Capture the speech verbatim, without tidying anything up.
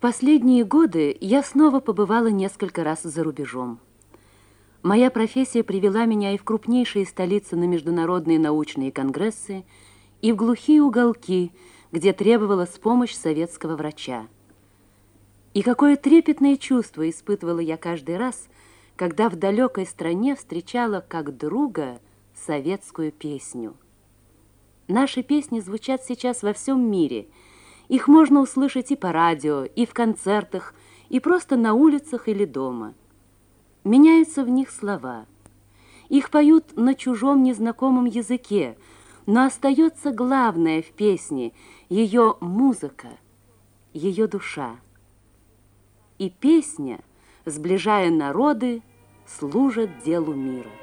последние годы я снова побывала несколько раз за рубежом. Моя профессия привела меня и в крупнейшие столицы на международные научные конгрессы, и в глухие уголки, где требовалась помощь советского врача. И какое трепетное чувство испытывала я каждый раз, когда в далекой стране встречала как друга советскую песню. Наши песни звучат сейчас во всем мире. Их можно услышать и по радио, и в концертах, и просто на улицах или дома. Меняются в них слова. Их поют на чужом незнакомом языке, но остается главное в песне – ее музыка, ее душа. И песня, сближая народы, служит делу мира.